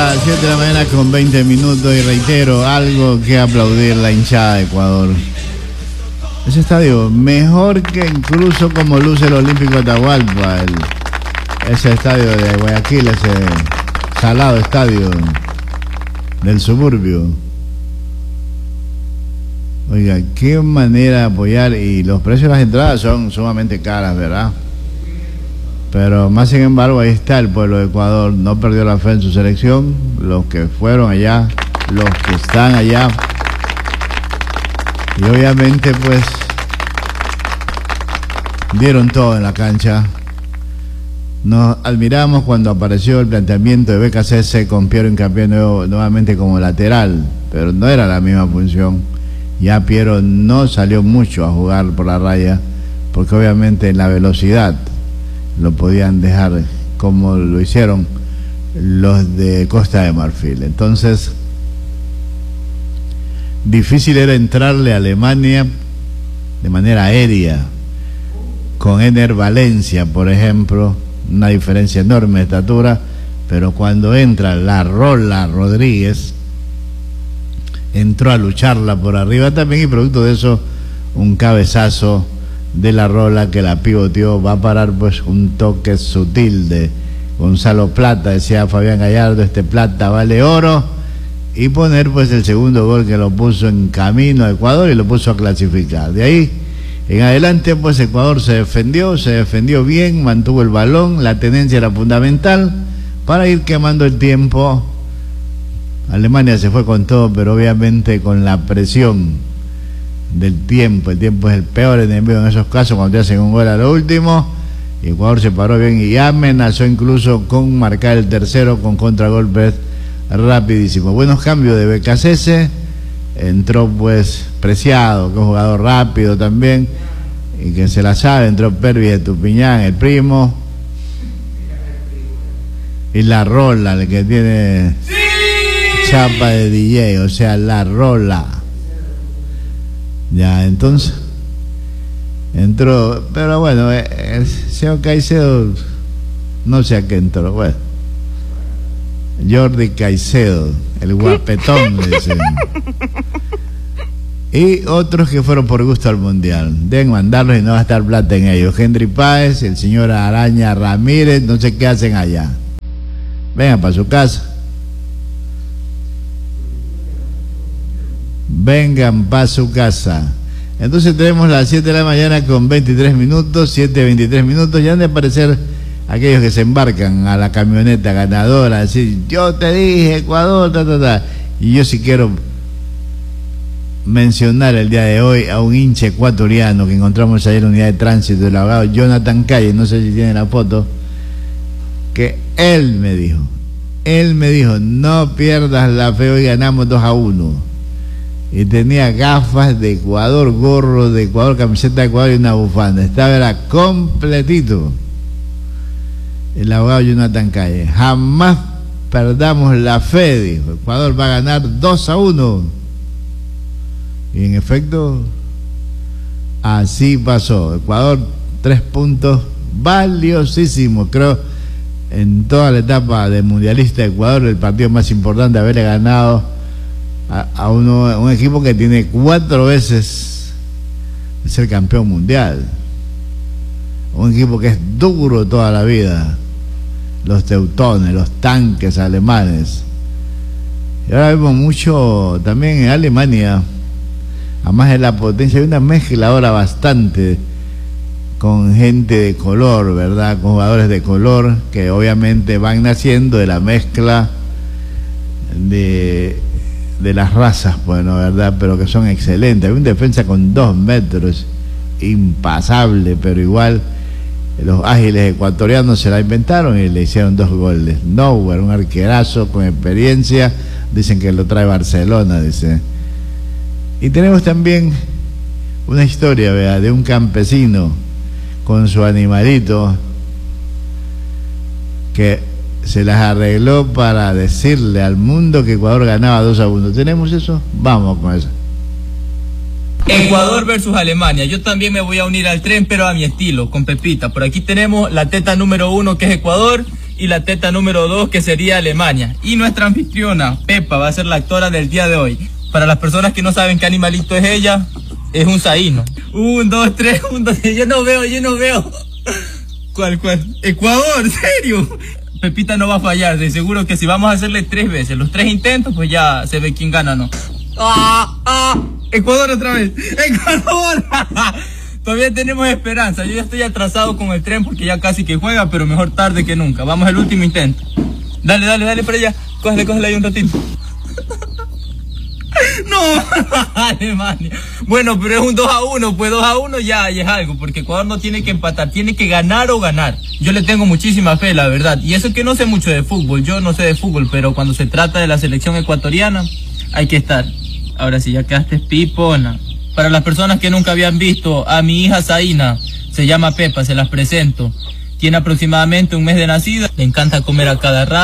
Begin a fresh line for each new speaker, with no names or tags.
las 7 de la mañana con 20 minutos y reitero, algo que aplaudir la hinchada de Ecuador. Ese estadio, mejor que incluso como luce el Olímpico Atahualpa, ese estadio de Guayaquil, ese salado estadio del suburbio. Oiga, qué manera de apoyar, y los precios de las entradas son sumamente caras, ¿verdad? Pero más sin embargo, ahí está el pueblo de Ecuador, no perdió la fe en su selección, los que fueron allá, los que están allá, y obviamente pues dieron todo en la cancha. Nos admiramos cuando apareció el planteamiento de BKCS con Piero Hincapié nuevamente como lateral, pero no era la misma función. Ya Piero no salió mucho a jugar por la raya, porque obviamente en la velocidad lo podían dejar como lo hicieron los de Costa de Marfil. Entonces, difícil era entrarle a Alemania de manera aérea, con Ener Valencia, por ejemplo, una diferencia enorme de estatura, pero cuando entra la Rola Rodríguez, entró a lucharla por arriba también, y producto de eso, un cabezazo de la Rola que la pivoteó, va a parar pues un toque sutil de Gonzalo Plata, decía Fabián Gallardo, este Plata vale oro, y poner pues el segundo gol que lo puso en camino a Ecuador y lo puso a clasificar. De ahí en adelante pues Ecuador se defendió bien, mantuvo el balón, la tenencia era fundamental para ir quemando el tiempo. Alemania se fue con todo, pero obviamente con la presión del tiempo. El tiempo es el peor enemigo en esos casos, cuando te hacen un gol a lo último. Y Ecuador se paró bien y amenazó incluso con marcar el tercero con contragolpes rapidísimo. Buenos cambios de BKCS. Entró pues Preciado, que es un jugador rápido también y que se la sabe. Entró Pervis de Tupiñán, el primo, y la Rola, el que tiene chapa de DJ, o sea, la Rola. Ya, entonces entró, pero bueno, el señor Caicedo no sé a qué entró. Bueno, Jordi Caicedo, el guapetón, dicen. Y otros que fueron por gusto al mundial, deben mandarlos y no va a estar plata en ellos. Henry Páez, el señor Araña Ramírez, no sé qué hacen allá. Vengan para su casa. Vengan para su casa. Entonces tenemos las 7 de la mañana con 23 minutos, 7:23 minutos. Ya han de aparecer aquellos que se embarcan a la camioneta ganadora, decir, yo te dije Ecuador, Y yo sí quiero mencionar el día de hoy a un hincha ecuatoriano que encontramos ayer en la unidad de tránsito, el abogado Jonathan Calle, no sé si tiene la foto, que él me dijo, no pierdas la fe, hoy ganamos 2-1. Y tenía gafas de Ecuador, gorro de Ecuador, camiseta de Ecuador y una bufanda. Era completito. El abogado Jonathan Calle. Jamás perdamos la fe, dijo. Ecuador va a ganar 2-1. Y en efecto, así pasó. Ecuador, 3 puntos valiosísimos. Creo, en toda la etapa de mundialista de Ecuador, el partido más importante, haberle ganado a un equipo que tiene 4 veces de ser campeón mundial, un equipo que es duro toda la vida, los teutones, los tanques alemanes. Y ahora vemos mucho también en Alemania, además de la potencia, hay una mezcla ahora bastante con gente de color, ¿verdad? Con jugadores de color que obviamente van naciendo de la mezcla de las razas, bueno, ¿verdad? Pero que son excelentes. Hay un defensa con 2 metros, impasable, pero igual los ágiles ecuatorianos se la inventaron y le hicieron 2 goles. Neuer, un arquerazo con experiencia, dicen que lo trae Barcelona, dice. Y tenemos también una historia, ¿verdad?, de un campesino con su animalito que se las arregló para decirle al mundo que Ecuador ganaba 2-1. ¿Tenemos eso? Vamos con eso.
Ecuador versus Alemania. Yo también me voy a unir al tren, pero a mi estilo, con Pepita. Por aquí tenemos la teta número 1, que es Ecuador, y la teta número 2, que sería Alemania. Y nuestra anfitriona, Pepa, va a ser la actora del día de hoy. Para las personas que no saben qué animalito es ella, es un zaino. 1, 2, 3, 1, 2, 3. Yo no veo. ¿Cuál? Ecuador, ¿serio? Pepita no va a fallar, de seguro que si vamos a hacerle 3 veces, los 3 intentos, pues ya se ve quién gana, ¿no? Ecuador otra vez. ¡Ecuador! Todavía tenemos esperanza. Yo ya estoy atrasado con el tren porque ya casi que juega, pero mejor tarde que nunca. Vamos al último intento. Dale para allá. Cógele ahí un ratito. No, Alemania. Bueno, pero es un 2-1, pues 2-1 ya es algo, porque Ecuador no tiene que empatar, tiene que ganar o ganar. Yo le tengo muchísima fe, la verdad. Y eso que no sé mucho de fútbol, yo no sé de fútbol, pero cuando se trata de la selección ecuatoriana, hay que estar. Ahora sí, ya quedaste pipona. Para las personas que nunca habían visto a mi hija Zaina, se llama Pepa, se las presento. Tiene aproximadamente un mes de nacida, le encanta comer a cada rato.